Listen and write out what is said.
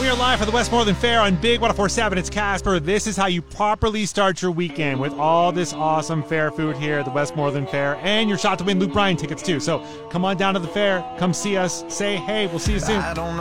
We are live for the Westmoreland Fair on Big 104.7. It's Casper. This is how you properly start your weekend with all this awesome fair food here at the Westmoreland Fair. And your shot to win Luke Bryan tickets too. So come on down to the fair. Come see us. Say hey. We'll see you soon.